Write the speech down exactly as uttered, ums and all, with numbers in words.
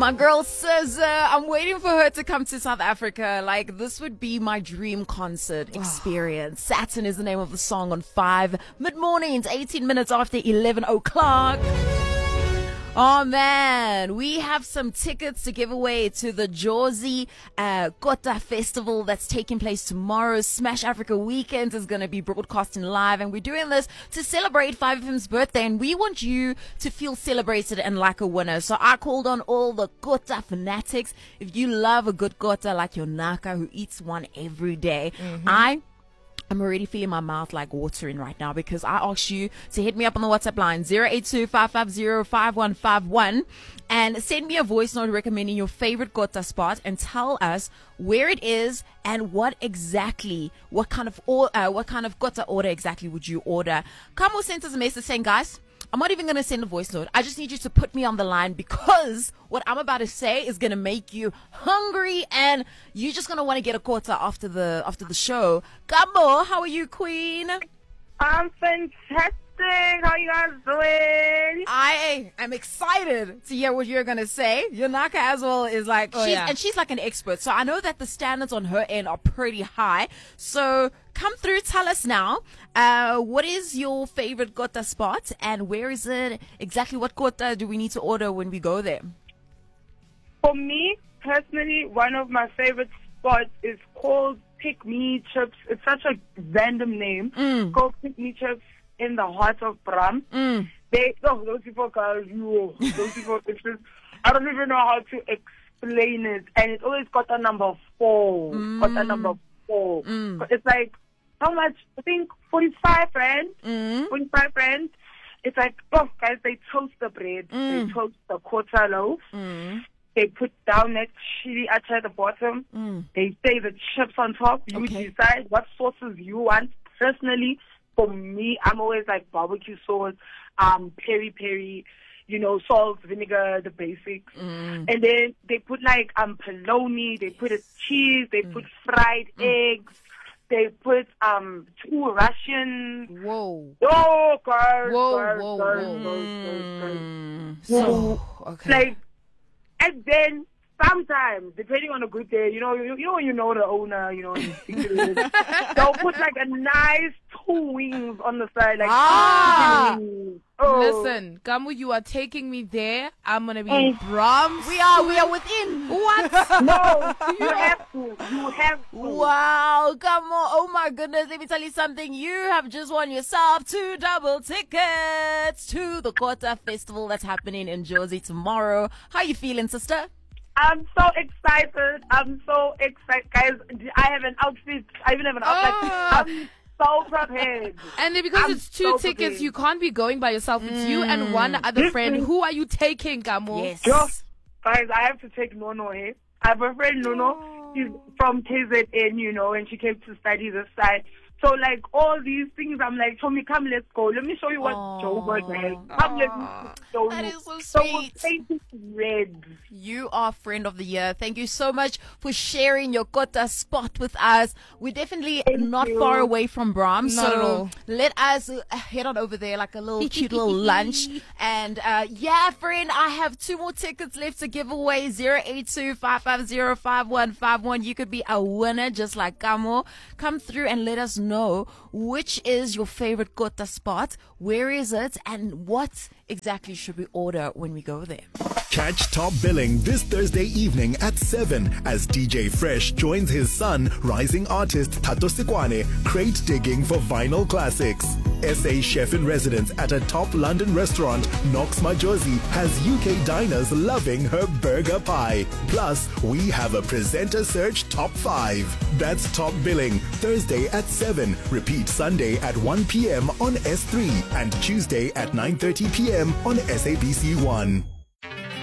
My girl says, uh, I'm waiting for her to come to South Africa. Like, this would be my dream concert experience. Saturn is the name of the song on five mid-mornings, eighteen minutes after eleven o'clock. Oh man, we have some tickets to give away to the Jozi uh, Kota Festival that's taking place tomorrow. Smash Africa Weekend is going to be broadcasting live, and we're doing this to celebrate five F M's birthday, and we want you to feel celebrated and like a winner. So I called on all the Kota fanatics. If you love a good Kota like your Naka who eats one every day, mm-hmm. I I'm already feeling my mouth like watering right now because I asked you to hit me up on the WhatsApp line zero eight two, five five zero, five one five one and send me a voice note recommending your favorite Kota spot and tell us where it is and what exactly, what kind of or, uh, what kind of Kota order exactly would you order. Kamo sent us a message saying, guys, I'm not even going to send a voice note. I just need you to put me on the line because what I'm about to say is going to make you hungry and you're just going to want to get a Kota after the after the show. Kamo, how are you, queen? I'm fantastic. How you guys doing? I am excited to hear what you're going to say. Yonaka as well is like, oh, she's, yeah. and she's like an expert. So I know that the standards on her end are pretty high. So come through, tell us now, uh, what is your favorite Kota spot and where is it? Exactly what Kota do we need to order when we go there? For me, personally, one of my favorite spots is called Pick Me Chips. It's such a random name. Mm. Called Pick Me Chips in the heart of Bram. Mm. They, oh, those people, guys, you, those people, it's just, I don't even know how to explain it. And it's always Kota number four. Mm. Kota number four. Mm. It's like, how much? I think forty-five rand. Mm. forty-five rand. It's like, oh, guys, they toast the bread. Mm. They toast the Kota loaf. Mm. They put down that chili acha at the bottom. Mm. They say the chips on top. You Okay. decide what sauces you want. Personally, for me, I'm always like barbecue sauce, um, peri peri, you know, salt, vinegar, the basics. Mm. And then they put like um polony. They put a cheese. They Mm. put fried Mm. eggs. They put um two Russian. Whoa. Oh, girl, Whoa, girl, whoa, girl, whoa. girl, girl, girl. Mm. Whoa. So, okay. Like, and then sometimes, depending on a good day, you know, you, you know, you know the owner, you know, you speak to them, they'll put like a nice two wings on the side, like Ah. wings. Oh. Listen, Gamu, you are taking me there. I'm gonna be Mm. in Brahms. we are, we are within. What? No, you have to. You have to. Wow, come on. Oh my goodness. Let me tell you something. You have just won yourself two double tickets to the Kota Festival that's happening in Jozi tomorrow. How you feeling, sister? I'm so excited. I'm so excited, guys. I have an outfit. I even have an outfit. Oh. I'm so prepared. And then because I'm it's two so tickets, prepared. you can't be going by yourself. It's you and one other friend. Who are you taking, Gamu? Yes. Yo, guys, I have to take Nono here. I have a friend, Nono. She's from K Z N, you know, and she came to study this side. So, like, all these things, I'm like, Tommy, come, let's go. Let me show you what Aw. Joburg has. Come, let me show That you. is so So, sweet. we'll paint it red. You are friend of the year. Thank you so much for sharing your Kota spot with us. We're definitely Thank not you. far away from Brahms. Not so at all. let us uh, head on over there like a little cute little lunch. And uh, yeah, friend, I have two more tickets left to give away. zero eight two, five five zero, five one five one. You could be a winner just like Kamo. Come through and let us know which is your favorite Kota spot, where is it, and what exactly should we order when we go there. Catch Top Billing this Thursday evening at seven as D J Fresh joins his son, rising artist Tato Sikwane, crate digging for vinyl classics. S A chef in residence at a top London restaurant, Knox Majosi, has U K diners loving her burger pie. Plus, we have a presenter search top five. That's Top Billing, Thursday at seven. Repeat Sunday at one p.m. on S three and Tuesday at nine thirty p.m. on S A B C one.